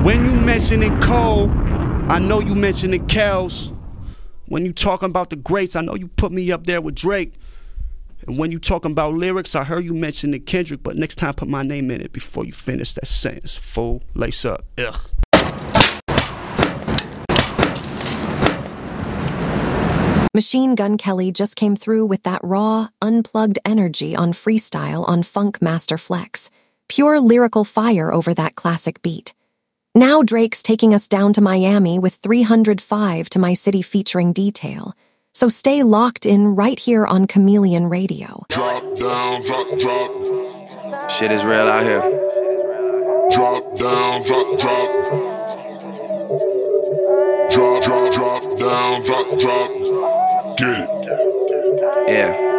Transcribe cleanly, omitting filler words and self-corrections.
When you mentioning Cole, I know you mentioning Kels. When you talking about the greats, I know you put me up there with Drake. And when you talking about lyrics, I heard you mentioning Kendrick, but next time put my name in it before you finish that sentence, fool. Lace up. Ugh. Machine Gun Kelly just came through with that raw, unplugged energy on freestyle on Funk Master Flex. Pure lyrical fire over that classic beat. Now Drake's taking us down to Miami with 305 to My City featuring Detail. So stay locked in right here on Chameleon Radio. Drop down, drop. Shit is real out here. Drop down, drop. Drop down, drop. Get it. Yeah.